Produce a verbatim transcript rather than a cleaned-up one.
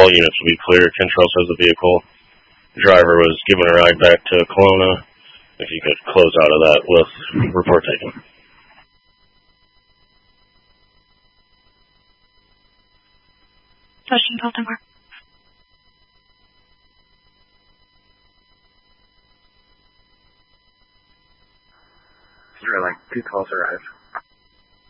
all units will be clear. Kentrell says the vehicle driver was given a ride back to Kelowna. If you could close out of that with report taken. Question, Baltimore. Zero, like, two calls arrived.